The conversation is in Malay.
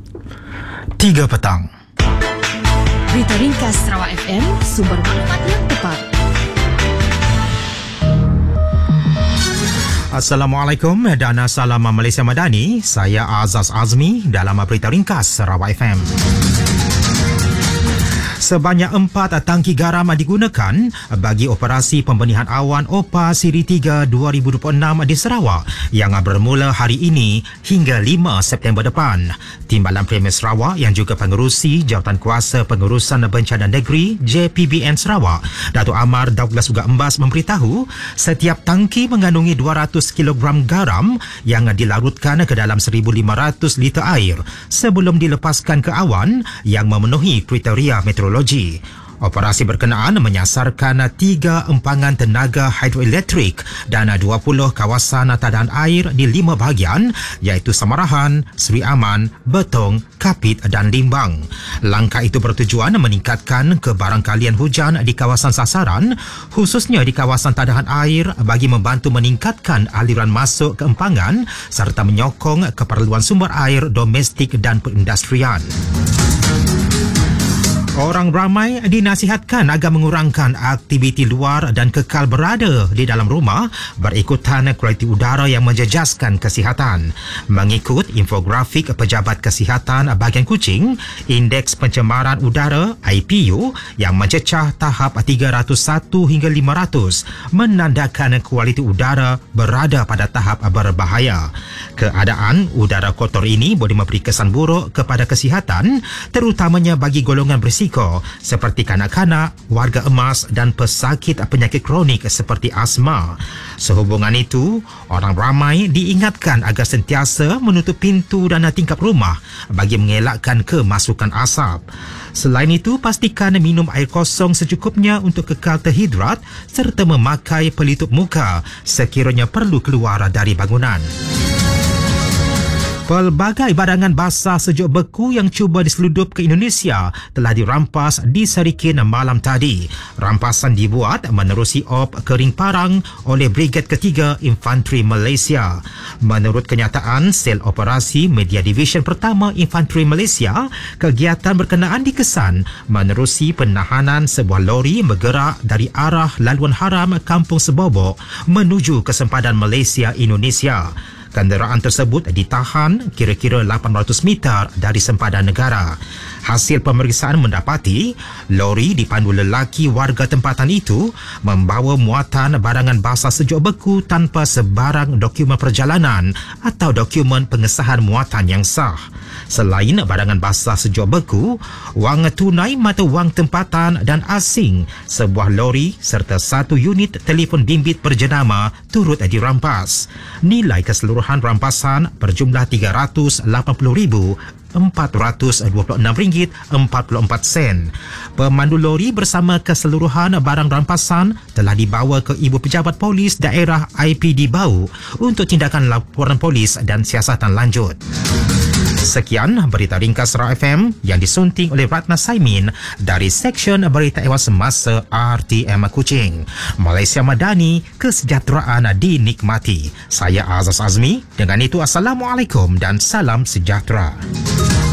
3 petang. Berita ringkas Sarawak FM, sumber maklumat yang tepat. Assalamualaikum dan salam Malaysia Madani. Saya Azaz Azmi dalam Berita Ringkas Sarawak FM. Sebanyak 4 tangki garam digunakan bagi operasi pembenihan awan OPA Siri 3 2026 di Sarawak yang bermula hari ini hingga 5 September depan. Timbalan Premier Sarawak yang juga pengerusi Jawatankuasa Pengurusan Bencana Negeri JPBN Sarawak, Datuk Amar Douglas Uga Embas memberitahu setiap tangki mengandungi 200 kg garam yang dilarutkan ke dalam 1,500 liter air sebelum dilepaskan ke awan yang memenuhi kriteria meteorologi. Operasi berkenaan menyasarkan 3 empangan tenaga hidroelektrik dan 20 kawasan tadahan air di 5 bahagian iaitu Samarahan, Seri Aman, Betong, Kapit dan Limbang. Langkah itu bertujuan meningkatkan kebarangkalian hujan di kawasan sasaran, khususnya di kawasan tadahan air bagi membantu meningkatkan aliran masuk ke empangan serta menyokong keperluan sumber air domestik dan perindustrian. Orang ramai dinasihatkan agar mengurangkan aktiviti luar dan kekal berada di dalam rumah berikutan kualiti udara yang menjejaskan kesihatan. Mengikut infografik Pejabat Kesihatan Bahagian Kuching, Indeks Pencemaran Udara IPU yang mencecah tahap 301 hingga 500 menandakan kualiti udara berada pada tahap berbahaya. Keadaan udara kotor ini boleh memberi kesan buruk kepada kesihatan, terutamanya bagi golongan berisiko seperti kanak-kanak, warga emas dan pesakit penyakit kronik seperti asma. Sehubungan itu, orang ramai diingatkan agar sentiasa menutup pintu dan tingkap rumah bagi mengelakkan kemasukan asap. Selain itu, pastikan minum air kosong secukupnya untuk kekal terhidrat serta memakai pelitup muka sekiranya perlu keluar dari bangunan. Pelbagai barangan basah sejuk beku yang cuba diseludup ke Indonesia telah dirampas di Serikin malam tadi. Rampasan dibuat menerusi op kering parang oleh Brigad Ketiga Infanteri Malaysia. Menurut kenyataan Sel Operasi Media Division Pertama Infanteri Malaysia, kegiatan berkenaan dikesan menerusi penahanan sebuah lori bergerak dari arah laluan haram Kampung Sebobok menuju ke sempadan Malaysia-Indonesia. Kenderaan tersebut ditahan kira-kira 800 meter dari sempadan negara. Hasil pemeriksaan mendapati lori dipandu lelaki warga tempatan itu membawa muatan barangan basah sejuk beku tanpa sebarang dokumen perjalanan atau dokumen pengesahan muatan yang sah. Selain barangan basah sejuk beku, wang tunai mata wang tempatan dan asing, sebuah lori serta 1 unit telefon bimbit berjenama turut dirampas. Nilai keseluruhan rampasan berjumlah RM426.446.44. Pemandu lori bersama keseluruhan barang rampasan telah dibawa ke Ibu Pejabat Polis Daerah IPD Bau untuk tindakan laporan polis dan siasatan lanjut. Sekian Berita Ringkas Sarawak FM yang disunting oleh Ratna Saimin dari Seksyen Berita Ewas Semasa RTM Kuching. Malaysia Madani, kesejahteraan dinikmati. Saya Azaz Azmi. Dengan itu, Assalamualaikum dan salam sejahtera.